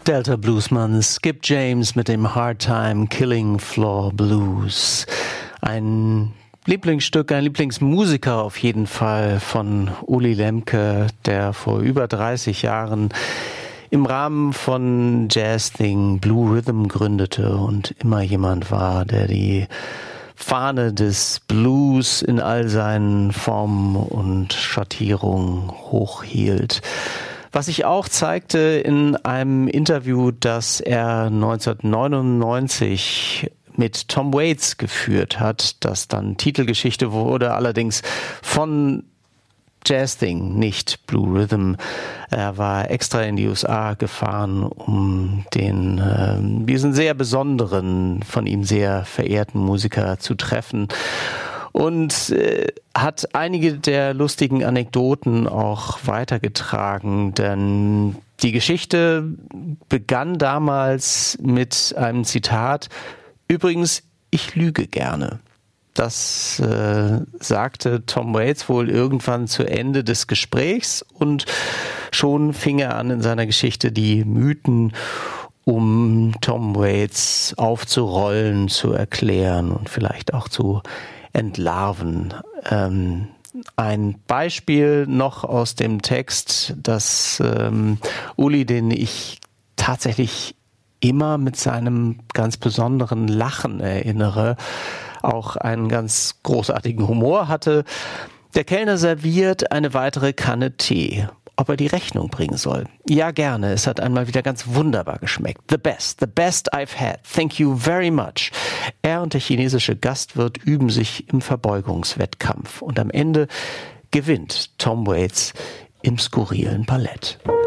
Delta Bluesmann Skip James mit dem Hard Time Killing Floor Blues. Ein Lieblingsstück, ein Lieblingsmusiker auf jeden Fall von Uli Lemke, der vor über 30 Jahren im Rahmen von Jazz Thing Blue Rhythm gründete und immer jemand war, der die Fahne des Blues in all seinen Formen und Schattierungen hochhielt. Was sich auch zeigte in einem Interview, das er 1999 mit Tom Waits geführt hat, das dann Titelgeschichte wurde, allerdings von Jazz Thing, nicht Blue Rhythm. Er war extra in die USA gefahren, um diesen sehr besonderen, von ihm sehr verehrten Musiker zu treffen. Und hat einige der lustigen Anekdoten auch weitergetragen, denn die Geschichte begann damals mit einem Zitat: Übrigens, ich lüge gerne. Das sagte Tom Waits wohl irgendwann zu Ende des Gesprächs und schon fing er an, in seiner Geschichte die Mythen um Tom Waits aufzurollen, zu erklären und vielleicht auch zu entlarven. Ein Beispiel noch aus dem Text, dass Uli, den ich tatsächlich immer mit seinem ganz besonderen Lachen erinnere, auch einen ganz großartigen Humor hatte. Der Kellner serviert eine weitere Kanne Tee. Ob er die Rechnung bringen soll? Ja, gerne. Es hat einmal wieder ganz wunderbar geschmeckt. The best I've had. Thank you very much. Er und der chinesische Gastwirt üben sich im Verbeugungswettkampf und am Ende gewinnt Tom Waits im skurrilen Ballett.